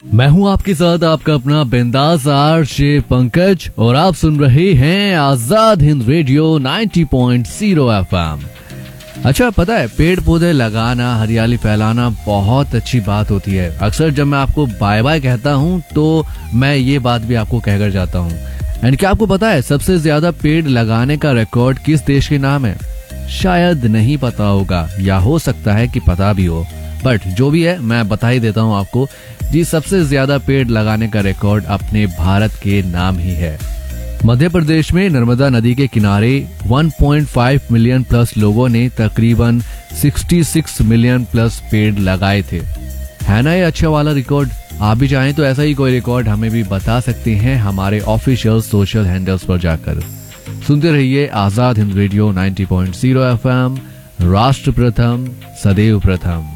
मैं हूं आपके साथ आपका अपना बिंदास आरजे पंकज और आप सुन रहे हैं आजाद हिंद रेडियो 90.0 एफएम। अच्छा, पता है पेड़ पौधे लगाना, हरियाली फैलाना बहुत अच्छी बात होती है। अक्सर जब मैं आपको बाय बाय कहता हूं तो मैं ये बात भी आपको कहकर जाता हूं। एंड क्या आपको पता है सबसे ज्यादा पेड़ लगाने का रिकॉर्ड किस देश के नाम है? शायद नहीं पता होगा या हो सकता है कि पता भी हो, बट जो भी है मैं बता ही देता हूं आपको जी। सबसे ज्यादा पेड़ लगाने का रिकॉर्ड अपने भारत के नाम ही है। मध्य प्रदेश में नर्मदा नदी के किनारे 1.5 मिलियन प्लस लोगों ने तकरीबन 66 मिलियन प्लस पेड़ लगाए थे। है ना ये अच्छा वाला रिकॉर्ड? आप भी चाहें तो ऐसा ही कोई रिकॉर्ड हमें भी बता सकते हैं हमारे ऑफिशियल सोशल हैंडल्स पर जाकर। सुनते रहिए आजाद हिंद रेडियो 90.0 एफएम। राष्ट्र प्रथम, सदैव प्रथम।